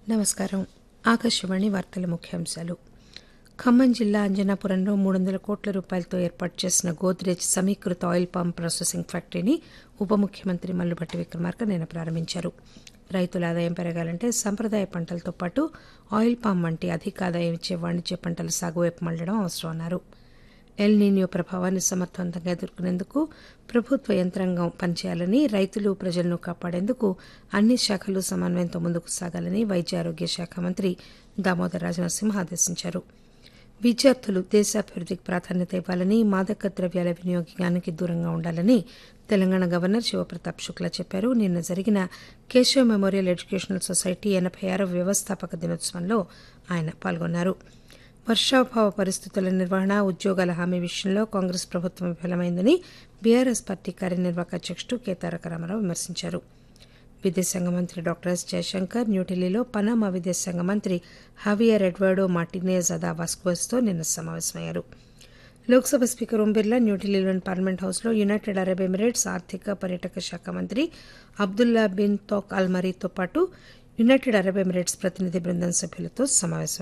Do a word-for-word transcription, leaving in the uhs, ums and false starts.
నమస్కారం. ఆకాశవాణి వార్తల ముఖ్యాంశాలు. ఖమ్మం జిల్లా అంజనాపురంలో మూడు వందల కోట్ల రూపాయలతో ఏర్పాటు చేసిన గోద్రేజ్ సమీకృత ఆయిల్ పామ్ ప్రాసెసింగ్ ఫ్యాక్టరీని ఉప ముఖ్యమంత్రి మల్లుభట్టి విక్రమార్క నిన్న ప్రారంభించారు. రైతుల ఆదాయం పెరగాలంటే సంప్రదాయ పంటలతో పాటు ఆయిల్ పామ్ వంటి అధిక ఆదాయం ఇచ్చే వాణిజ్య పంటల సాగు వైపు మళ్లడం అవసరమన్నారు. ఎల్ నీనియో ప్రభావాన్ని సమర్థవంతంగా ఎదుర్కొనేందుకు ప్రభుత్వ యంత్రాంగం పనిచేయాలని, రైతులు ప్రజలను కాపాడేందుకు అన్ని శాఖలు సమన్వయంతో ముందుకు సాగాలని వైద్య ఆరోగ్య శాఖ మంత్రి దామోదర్ రాజనరసింహ ఆదేశించారు. విద్యార్థులు దేశాభివృద్ధికి ప్రాధాన్యత ఇవ్వాలని, మాదక ద్రవ్యాల వినియోగానికి దూరంగా ఉండాలని తెలంగాణ గవర్నర్ శివప్రతాప్ శుక్లా చెప్పారు. నిన్న జరిగిన కేశవ్ మెమోరియల్ ఎడ్యుకేషనల్ సొసైటీ ఎనభై ఆరవ వ్యవస్థాపక దినోత్సవంలో ఆయన పాల్గొన్నారు. వర్షాభావ పరిస్థితుల నిర్వహణ, ఉద్యోగాల హామీ విషయంలో కాంగ్రెస్ ప్రభుత్వం విఫలమైందని బీఆర్ఎస్ పార్టీ కార్యనిర్వాహక అధ్యక్షుడు కె తారక రామారావు విమర్శించారు. విదేశాంగ మంత్రి డాక్టర్ ఎస్ జయశంకర్ న్యూఢిల్లీలో పనామా విదేశాంగ మంత్రి హవియర్ ఎడ్వర్డో మార్టినేజ్ అదా వాస్కోస్తో నిన్న సమావేశమయ్యారు. లోక్సభ స్పీకర్ ఓం బిర్లా న్యూఢిల్లీలోని పార్లమెంట్ హౌస్లో యునైటెడ్ అరబ్ ఎమిరేట్స్ ఆర్థిక పర్యాటక శాఖ మంత్రి అబ్దుల్లా బిన్ తోక్ అల్ మరీతో పాటు యునైటెడ్ అరబ్ ఎమిరేట్స్ ప్రతినిధి బృందం సభ్యులతో సమావేశం